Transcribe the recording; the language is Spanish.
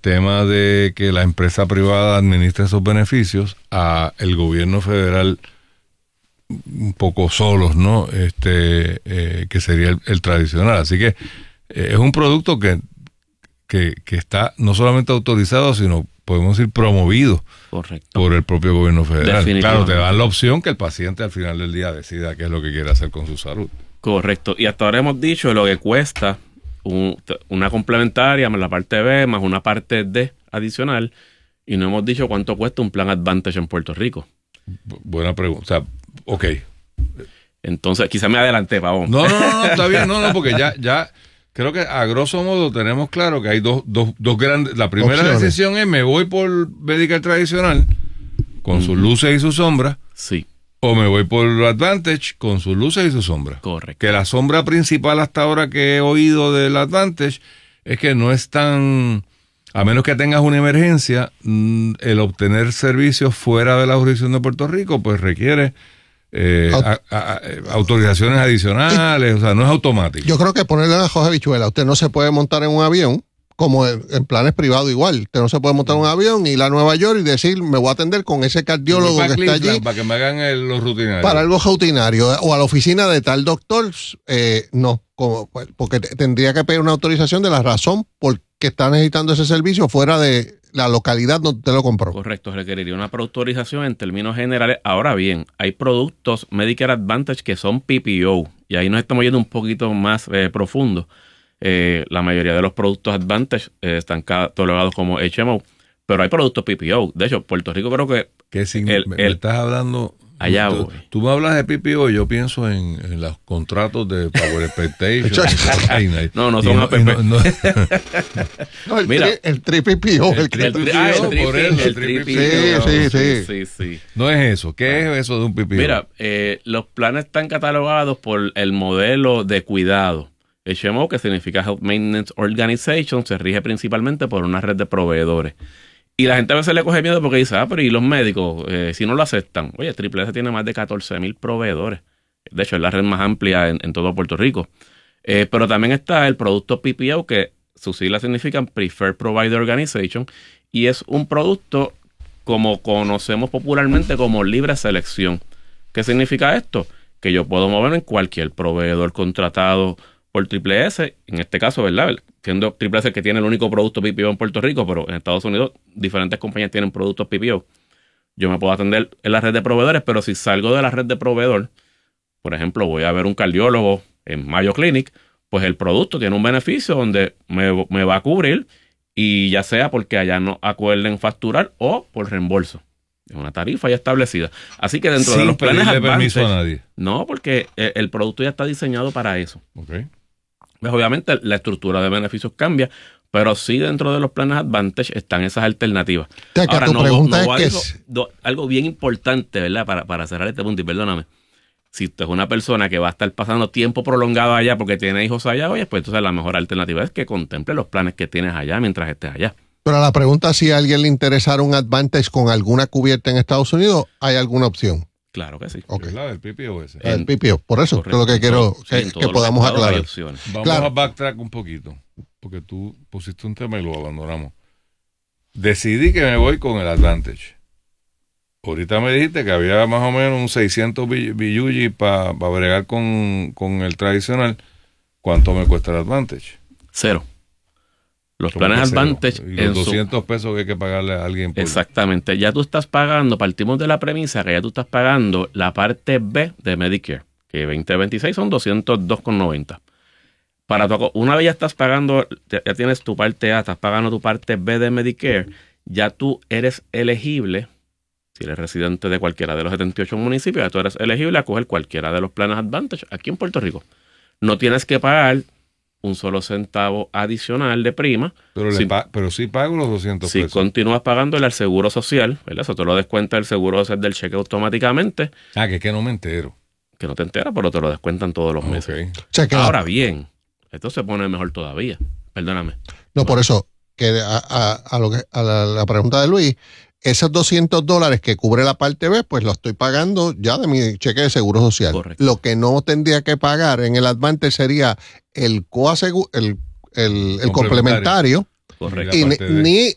tema de que la empresa privada administre esos beneficios a el gobierno federal un poco solos, ¿no? Que sería el tradicional. Así que es un producto que está no solamente autorizado, sino podemos decir promovido. Correcto. Por el propio gobierno federal. Claro, te dan la opción que el paciente al final del día decida qué es lo que quiere hacer con su salud. Correcto. Y hasta ahora hemos dicho lo que cuesta una complementaria más la parte B más una parte D adicional, y no hemos dicho cuánto cuesta un plan Advantage en Puerto Rico. Buena pregunta. O sea, ok. Entonces, quizá me adelanté, Pavón. No, está bien, porque ya creo que a grosso modo tenemos claro que hay dos grandes. La primera opciones. Decisión es: me voy por Medicare tradicional con sus luces y sus sombras. Sí. O me voy por Advantage con sus luces y sus sombras. Correcto. Que la sombra principal hasta ahora que he oído del Advantage es que no es tan, a menos que tengas una emergencia, el obtener servicios fuera de la jurisdicción de Puerto Rico pues requiere autorizaciones adicionales, o sea, no es automático. Yo creo que ponerle la hoja de habichuela, usted no se puede montar en un avión, como en planes privados igual. Usted no se puede montar en un avión, ir a Nueva York y decir, me voy a atender con ese cardiólogo que está allí. Para que me hagan los rutinarios. Para algo rutinario. O a la oficina de tal doctor, no. Porque tendría que pedir una autorización de la razón por que está necesitando ese servicio fuera de la localidad donde usted lo compró. Correcto, requeriría una preautorización en términos generales. Ahora bien, hay productos Medicare Advantage que son PPO, y ahí nos estamos yendo un poquito más profundo. La mayoría de los productos Advantage están catalogados como HMO, pero hay productos PPO. De hecho, Puerto Rico creo que... me estás hablando... Allá voy. Tú me hablas de PPO, yo pienso en los contratos de Power Expectation. no son APP. Mira, el PPO. El sí. No es eso. ¿Qué es eso de un PPO? Mira, los planes están catalogados por el modelo de cuidado. HMO, que significa Health Maintenance Organization, se rige principalmente por una red de proveedores. Y la gente a veces le coge miedo porque dice, pero ¿y los médicos? Si no lo aceptan. Oye, Triple S tiene más de 14,000 proveedores. De hecho, es la red más amplia en todo Puerto Rico. Pero también está el producto PPO, que sus siglas significan Preferred Provider Organization, y es un producto como conocemos popularmente como libre selección. ¿Qué significa esto? Que yo puedo moverme en cualquier proveedor contratado por Triple S, en este caso, ¿verdad? Siendo Triple S el que tiene el único producto PPO en Puerto Rico, pero en Estados Unidos diferentes compañías tienen productos PPO. Yo me puedo atender en la red de proveedores, pero si salgo de la red de proveedor, por ejemplo, voy a ver un cardiólogo en Mayo Clinic, pues el producto tiene un beneficio donde me va a cubrir, y ya sea porque allá no acuerden facturar o por reembolso. Es una tarifa ya establecida. Así que dentro de los planes Advantage, permiso a nadie. No, porque el producto ya está diseñado para eso. Okay. Pues obviamente la estructura de beneficios cambia, pero sí dentro de los planes Advantage están esas alternativas. Ahora, tu pregunta es algo bien importante, ¿verdad? Para cerrar este punto, y perdóname. Si usted es una persona que va a estar pasando tiempo prolongado allá porque tiene hijos allá, oye, pues entonces la mejor alternativa es que contemple los planes que tienes allá mientras estés allá. Pero la pregunta es si a alguien le interesara un Advantage con alguna cubierta en Estados Unidos, ¿hay alguna opción? Claro que sí. Okay. La del PPO ese. El PPO, por eso es lo que quiero que podamos aclarar. Vamos a backtrack un poquito, porque tú pusiste un tema y lo abandonamos. Decidí que me voy con el Advantage. Ahorita me dijiste que había más o menos un 600 billuyi para bregar con el tradicional. ¿Cuánto me cuesta el Advantage? Cero. Los planes Advantage... Y los 200 pesos que hay que pagarle a alguien. Exactamente. Ya tú estás pagando, partimos de la premisa que ya tú estás pagando la parte B de Medicare, que 2026 son 202,90. Una vez ya estás pagando, ya tienes tu parte A, estás pagando tu parte B de Medicare, ya tú eres elegible, si eres residente de cualquiera de los 78 municipios, ya tú eres elegible a coger cualquiera de los planes Advantage aquí en Puerto Rico. No tienes que pagar un solo centavo adicional de prima. Pero sí pago los 200 pesos. Si continúas pagándole al Seguro Social, ¿verdad? Eso te lo descuenta el Seguro Social del cheque automáticamente. Que no me entero. Que no te enteras, pero te lo descuentan todos los meses. Okay. Ahora bien, esto se pone mejor todavía. Perdóname. No, por eso, que a la pregunta de Luis, esos $200 que cubre la parte B, pues lo estoy pagando ya de mi cheque de Seguro Social. Correcto. Lo que no tendría que pagar en el Advantage sería el complementario. Correcto. Y ni